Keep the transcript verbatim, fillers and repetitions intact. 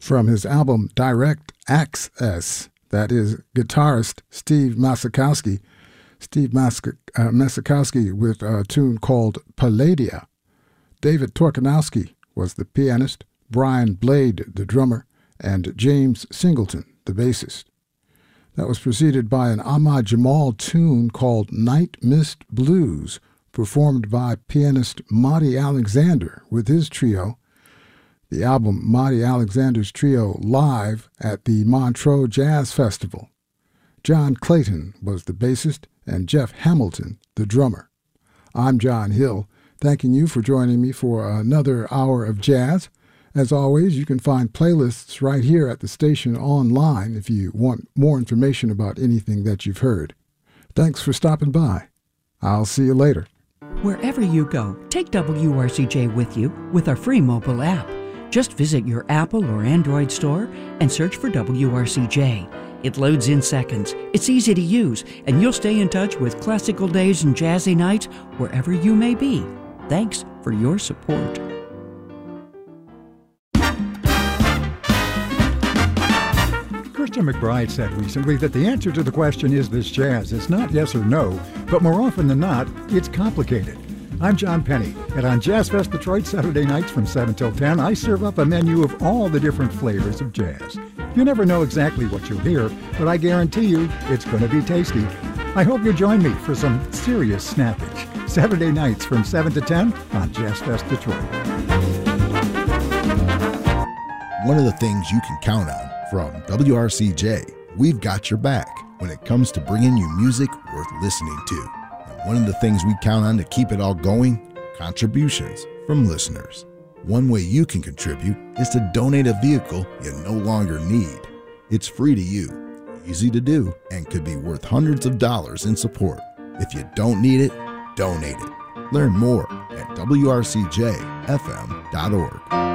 from his album Direct Access. That is guitarist Steve Masakowski. Steve Mas- uh, Masakowski with a tune called Palladia. David Torkanowski was the pianist, Brian Blade the drummer, and James Singleton the bassist. That was preceded by an Ahmad Jamal tune called Night Mist Blues, performed by pianist Monty Alexander with his trio. The album Monty Alexander's Trio live at the Montreux Jazz Festival. John Clayton was the bassist and Jeff Hamilton the drummer. I'm John Hill, thanking you for joining me for another hour of jazz. As always, you can find playlists right here at the station online if you want more information about anything that you've heard. Thanks for stopping by. I'll see you later. Wherever you go, take W R C J with you with our free mobile app. Just visit your Apple or Android store and search for W R C J. It loads in seconds, it's easy to use, and you'll stay in touch with classical days and jazzy nights wherever you may be. Thanks for your support. Christian McBride said recently that the answer to the question, is this jazz? It's not yes or no, but more often than not, it's complicated. I'm John Penny, and on Jazz Fest Detroit Saturday nights from seven till ten, I serve up a menu of all the different flavors of jazz. You never know exactly what you'll hear, but I guarantee you it's going to be tasty. I hope you'll join me for some serious snappage. Saturday nights from seven to ten on Jazz Fest Detroit. One of the things you can count on from W R C J, we've got your back when it comes to bringing you music worth listening to. One of the things we count on to keep it all going, contributions from listeners. One way you can contribute is to donate a vehicle you no longer need. It's free to you, easy to do, and could be worth hundreds of dollars in support. If you don't need it, donate it. Learn more at W R C J F M dot org.